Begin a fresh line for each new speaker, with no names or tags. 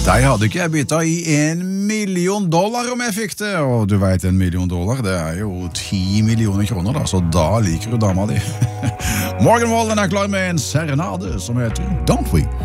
De hadde ikke jeg byttet i $1 million om jeg fikk det, og du vet $1 million, det er jo 10 millioner kroner da, så da liker du dama di. Morgan Wallen er klar med en serenade som heter Don't We?